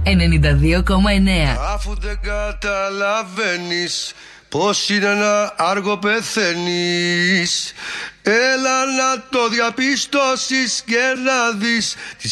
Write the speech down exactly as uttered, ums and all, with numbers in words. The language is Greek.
ενενήντα δύο κόμμα εννέα. Αφού δεν καταλαβαίνεις πως είναι να άργο πεθαίνεις, έλα να το διαπιστώσεις και να δεις τη